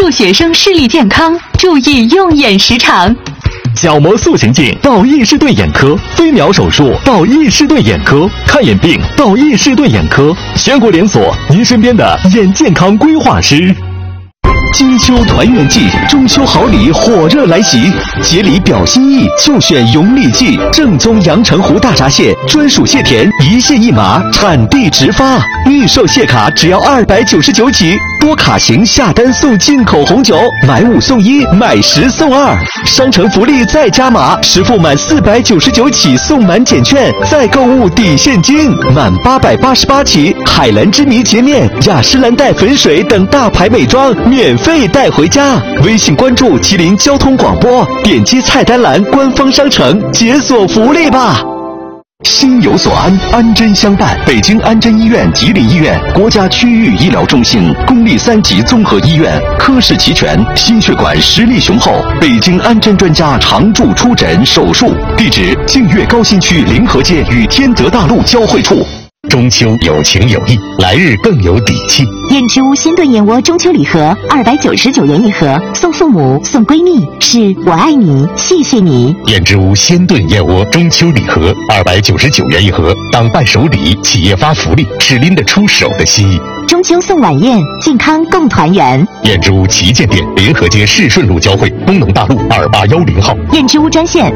祝学生视力健康，注意用眼时长。 角膜塑形镜到益士顿眼科，飞秒手术到益士顿眼科，看眼病到益士顿眼科，全国连锁，您身边的眼健康规划师。金秋团圆季，中秋好礼火热来袭，节礼表心意就选永礼记正宗阳澄湖大闸蟹，专属蟹田，一蟹一码，产地直发，预售蟹卡只要299起，多卡型下单送进口红酒，买5送1，买10送2，商城福利再加码，实付满499起送满减券，再购物抵现金，满888起，海蓝之谜洁面、雅诗兰黛粉水等大牌美妆免费带回家。微信关注吉林交通广播，点击菜单栏官方商城解锁福利吧。心有所安，安贞相伴。北京安贞医院、吉林医院国家区域医疗中心，公立3级综合医院，科室齐全，心血管实力雄厚。北京安贞专家常驻出诊手术，地址：净月高新区临河街与天德大路交汇处。中秋有情有义，来日更有底气。 燕之屋鲜炖燕窝中秋礼盒299元一盒，送父母送闺蜜，是我爱你，谢谢你。 燕之屋鲜炖燕窝中秋礼盒299元一盒，当伴手礼，企业发福利，是拎得出手的心意。 中秋送晚宴，健康共团圆。 燕之屋旗舰店临河街市顺路交汇，东农大路2810号。 燕之屋专线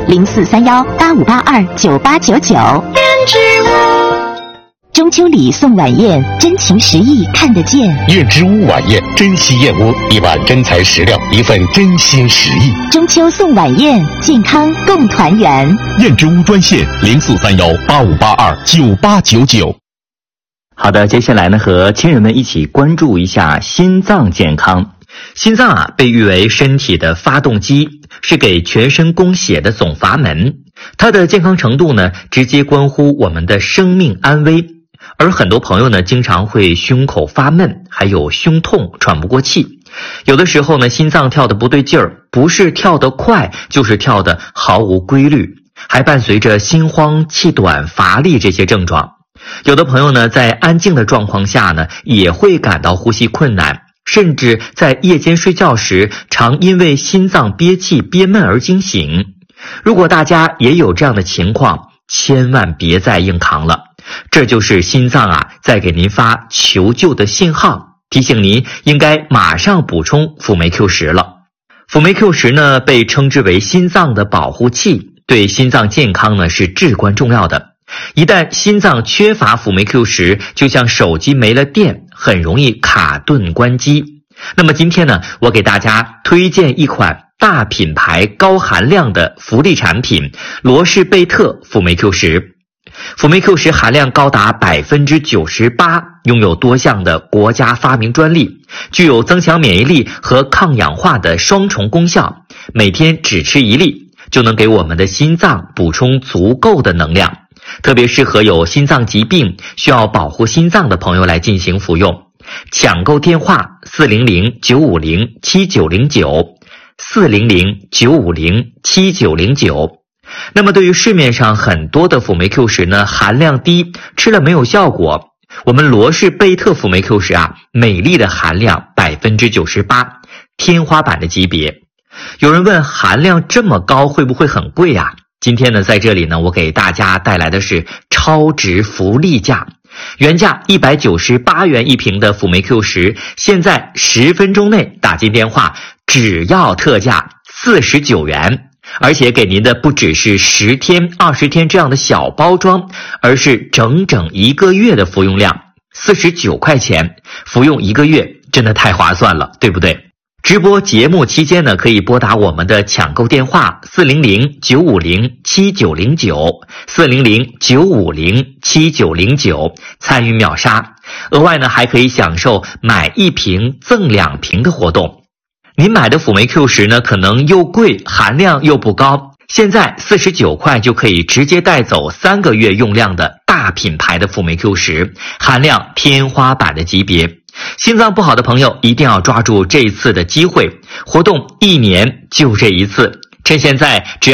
043185829899。燕之屋。中秋礼送晚宴，真情实意看得见。 燕之屋晚宴，珍稀燕窝，一碗真材实料，一份真心实意。 中秋送晚宴，健康共团圆。 燕之屋专线043185829899。 好的，接下来呢，和亲人们一起关注一下心脏健康。心脏被誉为身体的发动机，是给全身供血的总阀门。它的健康程度呢，直接关乎我们的生命安危。而很多朋友呢，经常会胸口发闷，还有胸痛、喘不过气。有的时候呢，心脏跳得不对劲儿，不是跳得快，就是跳得毫无规律，还伴随着心慌、气短、乏力这些症状。有的朋友呢，在安静的状况下呢，也会感到呼吸困难，甚至在夜间睡觉时，常因为心脏憋气、憋闷而惊醒。如果大家也有这样的情况，千万别再硬扛了。这就是心脏在给您发求救的信号，提醒您应该马上补充辅酶 Q10了。辅酶 Q10呢，被称之为心脏的保护器，对心脏健康呢是至关重要的。一旦心脏缺乏辅酶 Q10，就像手机没了电，很容易卡顿关机。那么今天呢，我给大家推荐一款大品牌高含量的福利产品罗氏贝特辅酶 Q10。辅酶 Q10 含量高达 98%， 拥有多项的国家发明专利，具有增强免疫力和抗氧化的双重功效。每天只吃1粒，就能给我们的心脏补充足够的能量，特别适合有心脏疾病需要保护心脏的朋友来进行服用。抢购电话400-950-7909 400-950-7909。那么对于市面上很多的辅酶 Q10 呢，含量低，吃了没有效果。我们罗氏贝特辅酶 Q10 每粒的含量 98%， 天花板的级别。有人问，含量这么高会不会很贵啊？今天呢，在这里呢，我给大家带来的是超值福利价。原价198元一瓶的辅酶 Q10， 现在10分钟内打进电话，只要特价49元。而且给您的不只是10天、20天这样的小包装，而是整整1个月的服用量，49块钱，服用1个月，真的太划算了，对不对？直播节目期间呢，可以拨打我们的抢购电话400-950-7909 400-950-7909，参与秒杀。额外呢，还可以享受买1瓶赠2瓶的活动。您买的辅酶 Q10 呢，可能又贵，含量又不高，现在49块就可以直接带走3个月用量的大品牌的辅酶 Q10， 含量天花板的级别。心脏不好的朋友一定要抓住这一次的机会，活动1年就这一次，趁现在只要